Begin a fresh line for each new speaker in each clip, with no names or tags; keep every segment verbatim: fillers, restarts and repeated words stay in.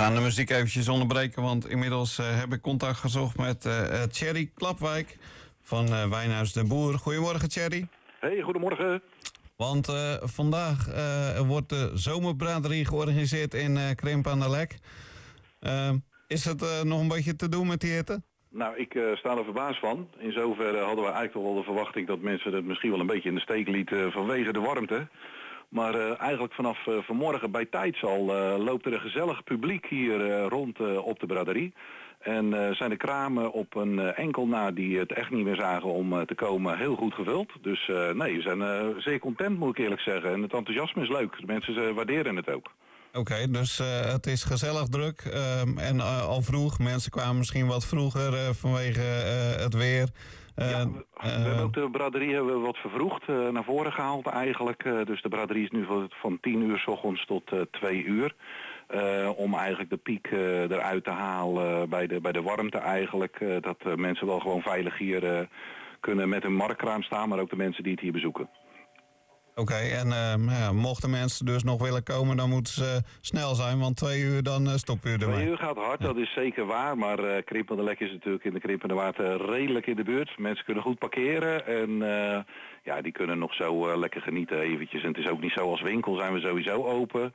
gaan de muziek eventjes onderbreken, want inmiddels uh, heb ik contact gezocht met uh, Thierry Klapwijk van uh, Wijnhuis de Boer. Goedemorgen, Thierry.
Hey, goedemorgen.
Want uh, vandaag uh, wordt de zomerbraderie georganiseerd in uh, Krimp aan de Lek. Uh, is het uh, nog een beetje te doen met die hitte?
Nou, ik uh, sta er verbaasd van. In zoverre hadden we eigenlijk toch wel de verwachting dat mensen het misschien wel een beetje in de steek lieten vanwege de warmte. Maar uh, eigenlijk vanaf uh, vanmorgen bij tijds al uh, loopt er een gezellig publiek hier uh, rond uh, op de braderie. En uh, zijn de kramen op een uh, enkel na die het echt niet meer zagen om uh, te komen heel goed gevuld. Dus uh, nee, we zijn uh, zeer content, moet ik eerlijk zeggen. En het enthousiasme is leuk. De mensen uh, waarderen het ook.
Oké, okay, dus uh, het is gezellig druk uh, en uh, al vroeg. Mensen kwamen misschien wat vroeger uh, vanwege uh, het weer. Uh,
ja, we, we uh, hebben ook de braderie hebben we wat vervroegd uh, naar voren gehaald eigenlijk. Uh, dus de braderie is nu van, van tien uur 's ochtends tot uh, twee uur. Uh, om eigenlijk de piek uh, eruit te halen bij de, bij de warmte eigenlijk. Uh, dat uh, mensen wel gewoon veilig hier uh, kunnen met hun marktkraam staan, maar ook de mensen die het hier bezoeken.
Oké, okay, en uh, ja, mochten mensen dus nog willen komen, dan moeten ze uh, snel zijn, want twee uur dan uh, stoppen u ermee.
Twee uur gaat hard, ja. Dat is zeker waar, maar uh, Krimp aan de Lek is natuurlijk in de Krimp aan de Waard uh, redelijk in de buurt. Mensen kunnen goed parkeren en uh, ja, die kunnen nog zo uh, lekker genieten eventjes. En het is ook niet zo als winkel zijn we sowieso open.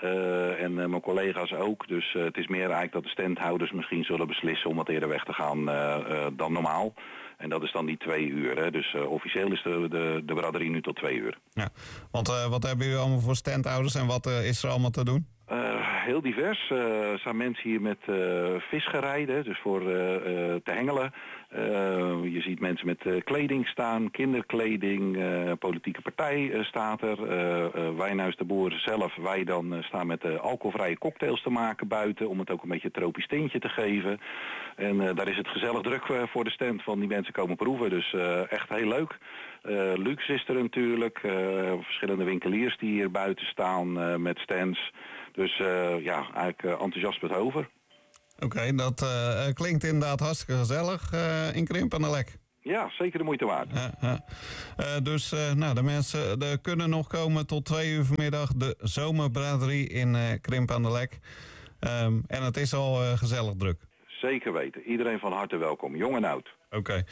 Uh, en uh, mijn collega's ook, dus uh, het is meer eigenlijk dat de standhouders misschien zullen beslissen om wat eerder weg te gaan uh, uh, dan normaal. En dat is dan die twee uur. Hè. Dus uh, officieel is de, de, de braderie nu tot twee uur.
Ja, want uh, wat hebben jullie allemaal voor standhouders en wat uh, is er allemaal te doen?
Uh, heel divers. Uh, er zijn mensen hier met uh, visgerijden, dus voor uh, uh, te hengelen. Uh, je ziet mensen met uh, kleding staan, kinderkleding, uh, politieke partij uh, staat er. Uh, uh, Wijnhuis de Boer zelf, wij dan uh, staan met uh, alcoholvrije cocktails te maken buiten, om het ook een beetje een tropisch tintje te geven. En uh, daar is het gezellig druk uh, voor de stand van die mensen komen proeven, dus uh, echt heel leuk. Uh, luxe is er natuurlijk, uh, verschillende winkeliers die hier buiten staan uh, met stands. Dus uh, ja, eigenlijk uh, enthousiast met over.
Oké, okay, dat uh, klinkt inderdaad hartstikke gezellig uh, in Krimp aan de Lek.
Ja, zeker de moeite waard.
Uh, uh. Uh, dus uh, nou, de mensen de kunnen nog komen tot twee uur vanmiddag. De zomerbraderie in uh, Krimp aan de Lek. Um, en het is al uh, gezellig druk.
Zeker weten. Iedereen van harte welkom. Jong en oud.
Oké. Okay.